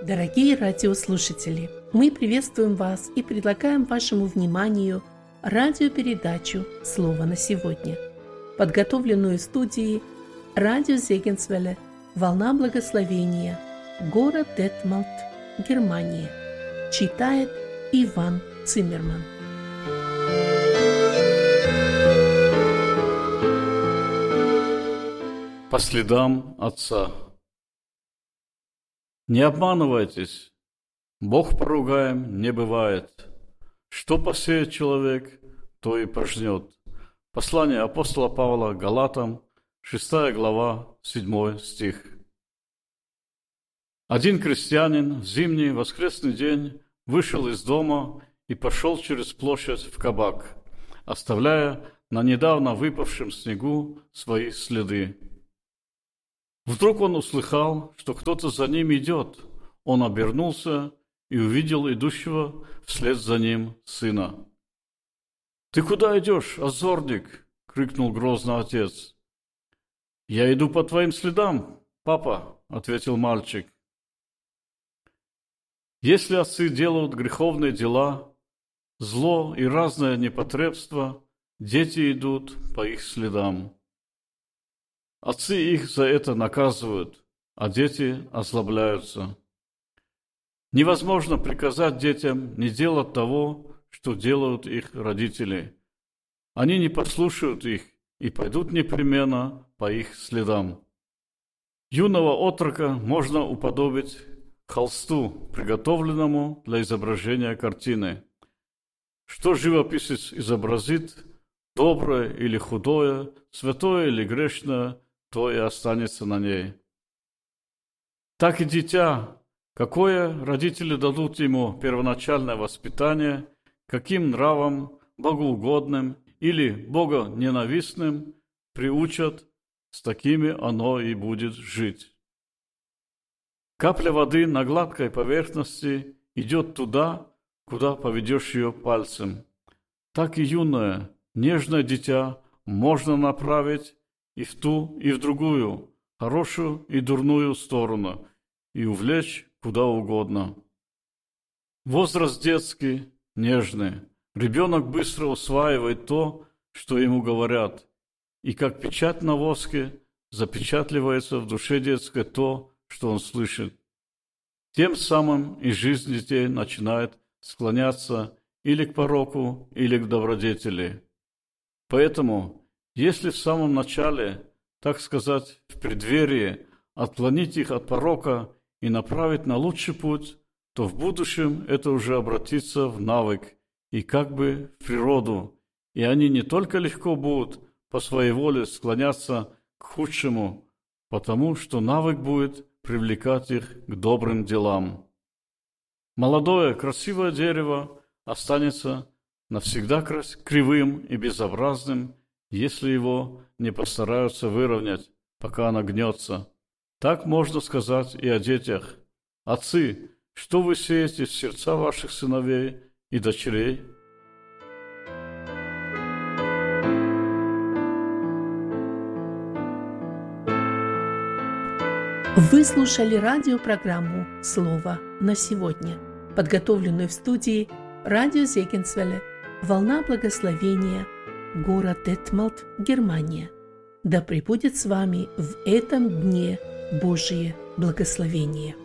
Дорогие радиослушатели, мы приветствуем вас и предлагаем вашему вниманию радиопередачу «Слово на сегодня», подготовленную в студии радио Зегенсвелле «Волна благословения», город Детмальт, Германия. Читает Иван Циммерман. По следам Отца. Не обманывайтесь, Бог поругаем не бывает. Что посеет человек, то и пожнет. Послание апостола Павла Галатам, 6 глава, 7 стих. Один крестьянин в зимний воскресный день вышел из дома и пошел через площадь в кабак, оставляя на недавно выпавшем снегу свои следы. Вдруг он услыхал, что кто-то за ним идет. Он обернулся и увидел идущего вслед за ним сына. «Ты куда идешь, озорник?» — крикнул грозно отец. «Я иду по твоим следам, папа», — ответил мальчик. Если отцы делают греховные дела, зло и разное непотребство, дети идут по их следам. Отцы их за это наказывают, а дети озлобляются. Невозможно приказать детям не делать того, что делают их родители. Они не послушают их и пойдут непременно по их следам. Юного отрока можно уподобить холсту, приготовленному для изображения картины. Что живописец изобразит, доброе или худое, святое или грешное, то и останется на ней. Так и дитя, какое родители дадут ему первоначальное воспитание, каким нравом, богоугодным или богоненавистным приучат, с такими оно и будет жить. Капля воды на гладкой поверхности идет туда, куда поведешь ее пальцем. Так и юное, нежное дитя можно направить и в ту, и в другую, хорошую и дурную сторону, и увлечь куда угодно. Возраст детский, нежный. Ребенок быстро усваивает то, что ему говорят, и как печать на воске запечатливается в душе детской то, что он слышит. Тем самым и жизнь детей начинает склоняться или к пороку, или к добродетели. Поэтому, если в самом начале, так сказать, в преддверии, отклонить их от порока и направить на лучший путь, то в будущем это уже обратится в навык и как бы в природу, и они не только легко будут по своей воле склоняться к худшему, потому что навык будет привлекать их к добрым делам. Молодое, красивое дерево останется навсегда кривым и безобразным, если его не постараются выровнять, пока оно гнется. Так можно сказать и о детях. Отцы, что вы сеете в сердца ваших сыновей и дочерей? Вы слушали радиопрограмму «Слово на сегодня», подготовленную в студии радио Зегенсвелле «Волна благословения», город Детмальт, Германия. Да пребудет с вами в этом дне Божие благословение.